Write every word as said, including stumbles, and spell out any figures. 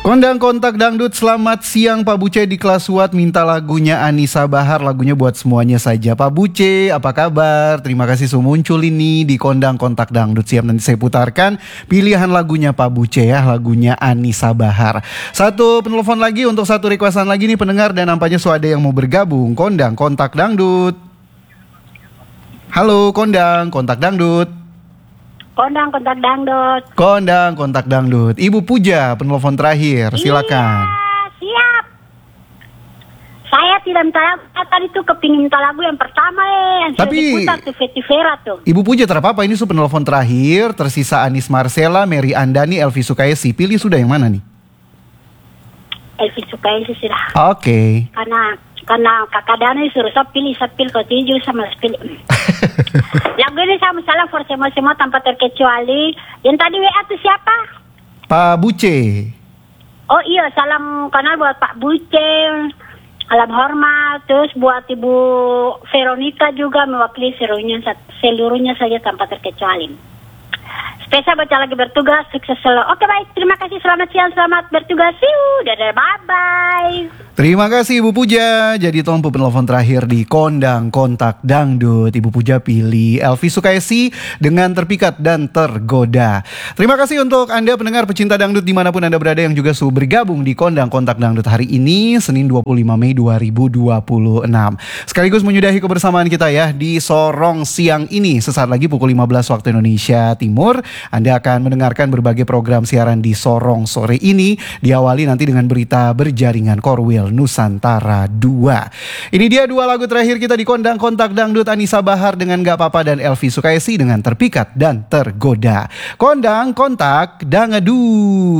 Kondang Kontak Dangdut, selamat siang Pak Buce di kelas Watt, minta lagunya Anissa Bahar, lagunya buat semuanya saja. Pak Buce, apa kabar? Terima kasih sudah muncul ini di Kondang Kontak Dangdut. Siap, nanti saya putarkan pilihan lagunya Pak Buce ya, lagunya Anissa Bahar. Satu penelpon lagi untuk satu requestan lagi nih pendengar, dan nampaknya sudah ada yang mau bergabung. Kondang Kontak Dangdut. Halo Kondang Kontak Dangdut. Kondang Kontak Dangdut. Kondang Kontak Dangdut. Ibu Puja, penelpon terakhir, silakan. Iya, siap. Saya tidak minta lagu, tadi tuh kepingin minta lagu yang pertama eh, yang Tapi sudah diputar tuh Vetivera tuh. Ibu Puja terapa-apa, ini sudah penelpon terakhir, tersisa Anis Marcella, Mary Andani, Elvi Sukaisi. Pilih sudah yang mana nih? Elvi Sukaisi sudah. Oke. Okay. Karena karena kakak Dana suruh saya pilih, saya pilih kau tujuh sama saya pilih. Lagu ini sama salah for semua-semua tanpa terkecuali. Yang tadi W A itu siapa? Pak Buce. Oh iya, salam kenal buat Pak Buce. Salam hormat. Terus buat Ibu Veronica juga mewakili seluruhnya, seluruhnya saja tanpa terkecuali. Spesial baca lagi bertugas, sukses selalu. Oke baik, terima kasih, selamat siang, selamat bertugas. Siu, dadah, bye-bye. Terima kasih Ibu Puja. Jadi tompu penelpon terakhir di Kondang Kontak Dangdut. Ibu Puja pilih Elvi Sukaisi dengan Terpikat dan Tergoda. Terima kasih untuk Anda pendengar pecinta dangdut dimanapun Anda berada yang juga sudah bergabung di Kondang Kontak Dangdut hari ini, Senin dua puluh lima Mei dua ribu dua puluh enam. Sekaligus menyudahi kebersamaan kita ya di Sorong siang ini. Sesaat lagi pukul lima belas waktu Indonesia Timur, Anda akan mendengarkan berbagai program siaran di Sorong sore ini. Diawali nanti dengan berita berjaringan Korwil Nusantara dua. Ini dia dua lagu terakhir kita di Kondang Kontak Dangdut, Anissa Bahar dengan Gak Papa dan Elvi Sukaisi dengan Terpikat dan Tergoda. Kondang Kontak Dangdut.